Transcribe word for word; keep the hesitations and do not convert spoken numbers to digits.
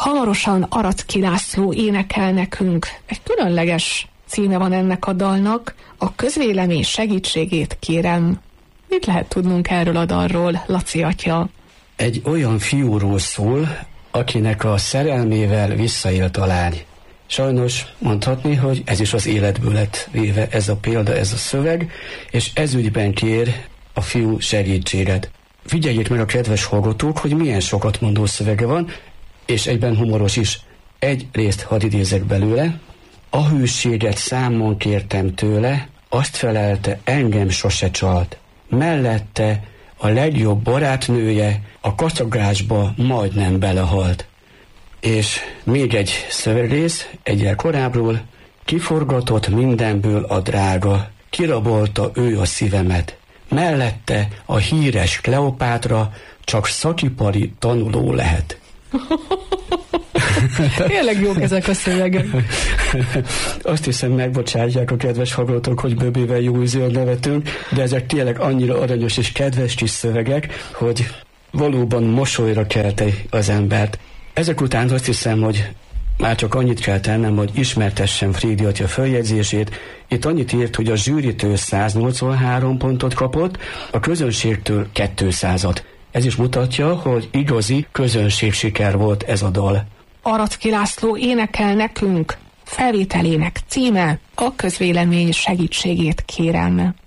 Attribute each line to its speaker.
Speaker 1: Hamarosan Aracki László énekel nekünk. Egy különleges címe van ennek a dalnak, A közvélemény segítségét kérem. Mit lehet tudnunk erről a dalról, Laci atya?
Speaker 2: Egy olyan fiúról szól, akinek a szerelmével visszaélt a lány. Sajnos mondhatni, hogy ez is az életből lett véve, ez a példa, ez a szöveg, és ezügyben kér a fiú segítséget. Figyeljék meg a kedves hallgatók, hogy milyen sokat mondó szövege van, és egyben humoros is. Egy részt hadd idézek belőle. A hűséget számon kértem tőle, azt felelte, engem sose csalt. Mellette a legjobb barátnője a kacagásba majdnem belehalt. És még egy szövegrész, egyel korábbról, kiforgatott mindenből a drága, kirabolta ő a szívemet. Mellette a híres Kleopátra csak szakipari tanuló lehet.
Speaker 1: Tényleg jók ezek a szövegek.
Speaker 2: Azt hiszem, megbocsátják a kedves hallgatók, hogy bőbével jó ízűen nevetünk, de ezek tényleg annyira aranyos és kedves kis szövegek, hogy valóban mosolyra kelte az embert. Ezek után azt hiszem, hogy már csak annyit kell tennem, hogy ismertessem Frédi atya följegyzését. Itt annyit írt, hogy a zsűritől száznyolcvanhárom pontot kapott, a közönségtől kétszázat. Ez is mutatja, hogy igazi közönségsiker volt ez a dal.
Speaker 1: Aracki László énekel nekünk, felvételének címe A közvélemény segítségét kérem.